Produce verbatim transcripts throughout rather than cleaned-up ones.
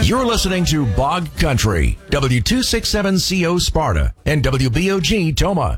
You're listening to Bog Country, W two sixty-seven C O Sparta and W B O G Toma.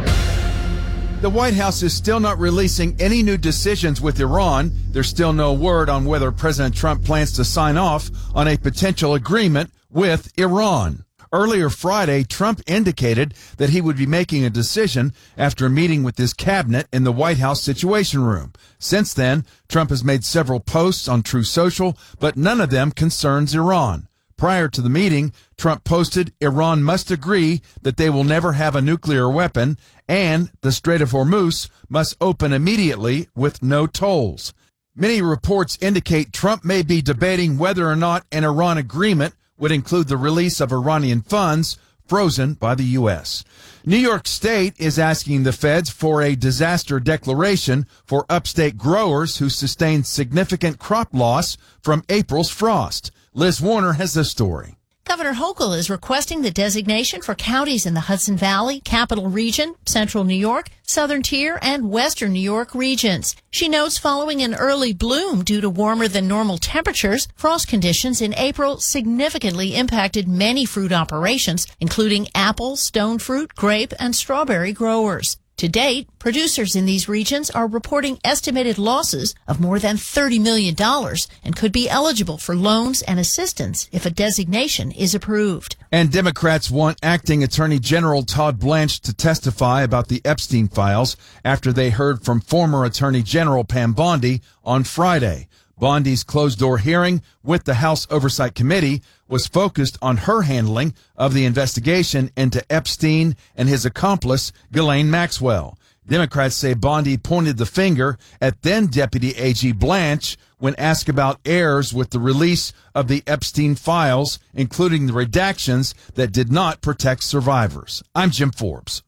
The White House is still not releasing any new decisions with Iran. There's still no word on whether President Trump plans to sign off on a potential agreement with Iran. Earlier Friday, Trump indicated that he would be making a decision after a meeting with his cabinet in the White House Situation Room. Since then, Trump has made several posts on Truth Social, but none of them concerns Iran. Prior to the meeting, Trump posted, Iran must agree that they will never have a nuclear weapon, and the Strait of Hormuz must open immediately with no tolls. Many reports indicate Trump may be debating whether or not an Iran agreement would include the release of Iranian funds frozen by the U S. New York State is asking the feds for a disaster declaration for upstate growers who sustained significant crop loss from April's frost. Liz Warner has the story. Governor Hochul is requesting the designation for counties in the Hudson Valley, Capital Region, Central New York, Southern Tier, and Western New York regions. She notes following an early bloom due to warmer than normal temperatures, frost conditions in April significantly impacted many fruit operations, including apple, stone fruit, grape, and strawberry growers. To date, producers in these regions are reporting estimated losses of more than thirty million dollars and could be eligible for loans and assistance if a designation is approved. And Democrats want Acting Attorney General Todd Blanche to testify about the Epstein files after they heard from former Attorney General Pam Bondi on Friday. Bondi's closed-door hearing with the House Oversight Committee was focused on her handling of the investigation into Epstein and his accomplice, Ghislaine Maxwell. Democrats say Bondi pointed the finger at then-Deputy A G Blanche when asked about errors with the release of the Epstein files, including the redactions that did not protect survivors. I'm Jim Forbes.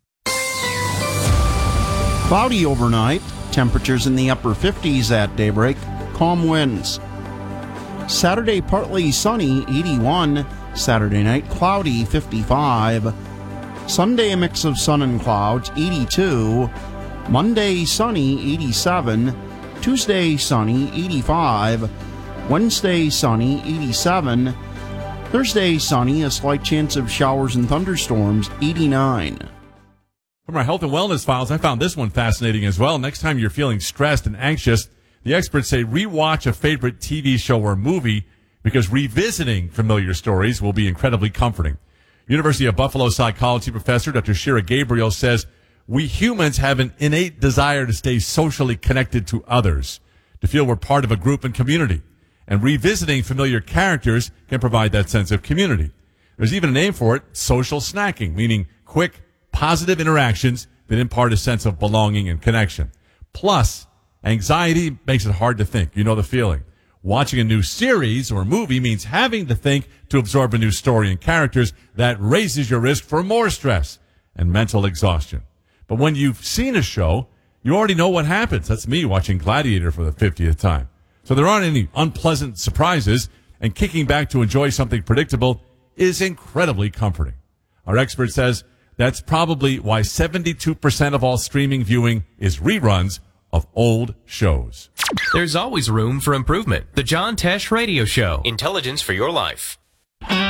Cloudy overnight, temperatures in the upper fifties at daybreak. Calm winds. Saturday, partly sunny, eighty-one. Saturday night, cloudy, fifty-five. Sunday, a mix of sun and clouds, eighty-two. Monday, sunny, eighty-seven. Tuesday, sunny, eighty-five. Wednesday, sunny, eighty-seven. Thursday, sunny, a slight chance of showers and thunderstorms, eighty-nine. From our health and wellness files, I found this one fascinating as well. Next time you're feeling stressed and anxious, the experts say rewatch a favorite T V show or movie because revisiting familiar stories will be incredibly comforting. University of Buffalo psychology professor Doctor Shira Gabriel says we humans have an innate desire to stay socially connected to others, to feel we're part of a group and community. And revisiting familiar characters can provide that sense of community. There's even a name for it, social snacking, meaning quick, positive interactions that impart a sense of belonging and connection. Plus, anxiety makes it hard to think. You know the feeling. Watching a new series or movie means having to think to absorb a new story and characters. That raises your risk for more stress and mental exhaustion. But when you've seen a show, you already know what happens. That's me watching Gladiator for the fiftieth time. So there aren't any unpleasant surprises, and kicking back to enjoy something predictable is incredibly comforting. Our expert says that's probably why seventy-two percent of all streaming viewing is reruns of old shows. There's always room for improvement. The John Tesh Radio Show. Intelligence for your life.